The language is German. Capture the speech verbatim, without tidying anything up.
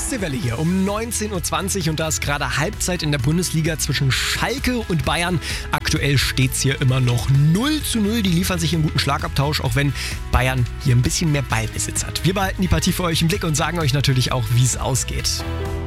Erste Welle hier um neunzehn Uhr zwanzig und da ist gerade Halbzeit in der Bundesliga zwischen Schalke und Bayern. Aktuell steht es hier immer noch null zu null. Die liefern sich einen guten Schlagabtausch, auch wenn Bayern hier ein bisschen mehr Ballbesitz hat. Wir behalten die Partie für euch im Blick und sagen euch natürlich auch, wie es ausgeht.